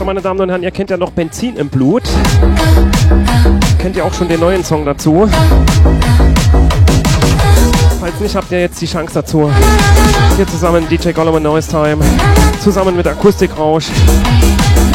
So, meine Damen und Herren, ihr kennt ja noch Benzin im Blut. Kennt ihr auch schon den neuen Song dazu? Falls nicht, habt ihr jetzt die Chance dazu. Hier zusammen DJ Gollum und Noise Time. Zusammen mit Akustikrausch.